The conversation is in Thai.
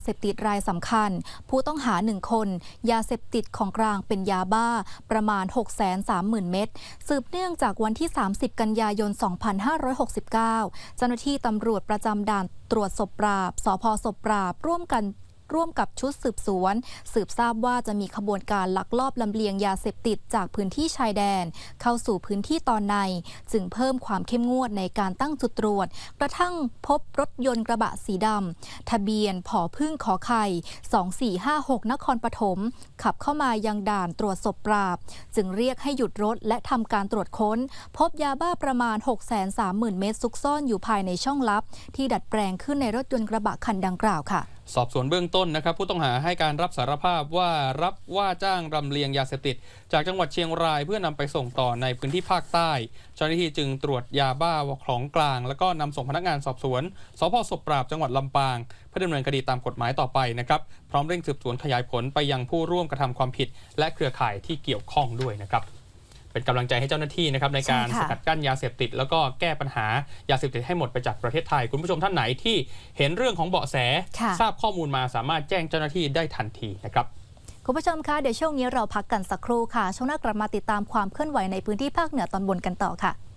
เสพติดรายสำคัญผู้ต้องหา1 คนยาเสพติดของกลางเป็นยาบ้าประมาณ 630,000 เม็ดสืบเนื่องจากวันที่ 30 กันยายน 2569 เจ้าหน้าที่ตำรวจประจำด่านตรวจศพปราบสภ.ศพปราบร่วมกับชุดสืบสวนสืบทราบว่าจะมีขบวนการลักลอบลำเลียงยาเสพติดจากพื้นที่ชายแดนเข้าสู่พื้นที่ตอนในจึงเพิ่มความเข้มงวดในการตั้งจุดตรวจกระทั่งพบรถยนต์กระบะสีดำทะเบียนผอพึ่งขอไข่ 2456 นครปฐมขับเข้ามายังด่านตรวจศพปราบจึงเรียกให้หยุดรถและทำการตรวจค้นพบยาบ้าประมาณ 630,000 เม็ดซุกซ่อนอยู่ภายในช่องลับที่ดัดแปลงขึ้นในรถยนต์กระบะคันดังกล่าวค่ะสอบสวนเบื้องต้นนะครับผู้ต้องหาให้การรับสารภาพว่าจ้างรำเลียงยาเสพติดจากจังหวัดเชียงรายเพื่อนำไปส่งต่อในพื้นที่ภาคใต้เจ้าหน้าที่จึงตรวจยาบ้าของกลางแล้วก็นำส่งพนักงานสอบสวนสภ.ศพปราบจังหวัดลำปางเพื่อดำเนินคดีตามกฎหมายต่อไปนะครับพร้อมเร่งสืบสวนขยายผลไปยังผู้ร่วมกระทำความผิดและเครือข่ายที่เกี่ยวข้องด้วยนะครับเป็นกำลังใจให้เจ้าหน้าที่นะครับในการสกัดกั้นยาเสพติดแล้วก็แก้ปัญหายาเสพติดให้หมดไปจากประเทศไทยคุณผู้ชมท่านไหนที่เห็นเรื่องของเบาะแสทราบข้อมูลมาสามารถแจ้งเจ้าหน้าที่ได้ทันทีนะครับคุณผู้ชมคะเดี๋ยวช่วงนี้เราพักกันสักครู่ค่ะช่วงหน้ากลับมาติดตามความเคลื่อนไหวในพื้นที่ภาคเหนือตอนบนกันต่อค่ะ